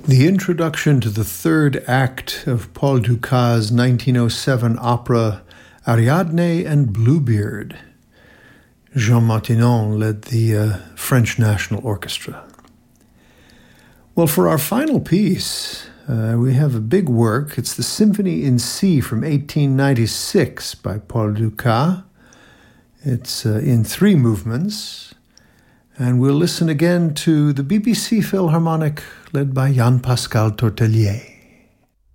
The introduction to the third act of Paul Dukas' 1907 opera Ariadne and Bluebeard. Jean Martinon led the French National Orchestra. Well, for our final piece, we have a big work. It's the Symphony in C from 1896 by Paul Dukas. It's in 3 movements. And we'll listen again to the BBC Philharmonic led by Jan-Pascal Tortelier.